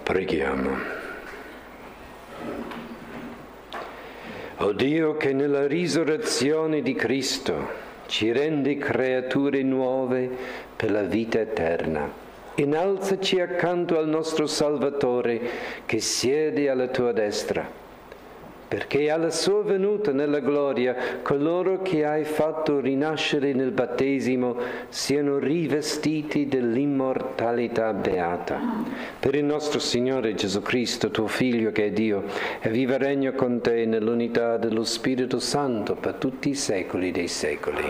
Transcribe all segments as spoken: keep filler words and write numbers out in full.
Preghiamo. O Dio, che nella risurrezione di Cristo ci rendi creature nuove per la vita eterna, innalzaci accanto al nostro Salvatore che siede alla tua destra, perché alla sua venuta nella gloria coloro che hai fatto rinascere nel battesimo siano rivestiti dell'immortalità beata. Per il nostro Signore Gesù Cristo, tuo Figlio che è Dio, e vive e regna con te nell'unità dello Spirito Santo per tutti i secoli dei secoli.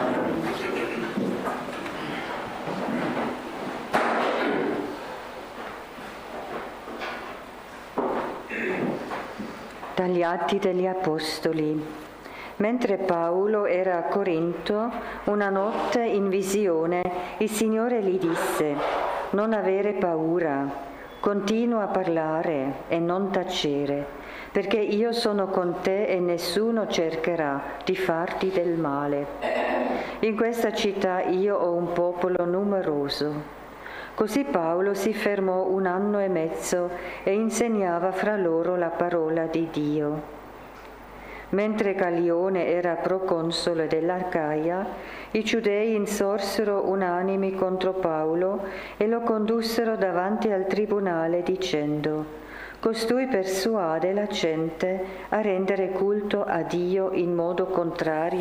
Dagli Atti degli Apostoli. Mentre Paolo era a Corinto, una notte in visione il Signore gli disse: «Non avere paura, continua a parlare e non tacere, perché io sono con te e nessuno cercherà di farti del male. In questa città io ho un popolo numeroso». Così Paolo si fermò un anno e mezzo e insegnava fra loro la parola di Dio. Mentre Gallione era proconsole dell'Acaia, i giudei insorsero unanimi contro Paolo e lo condussero davanti al tribunale dicendo: «Costui persuade la gente a rendere culto a Dio in modo contrario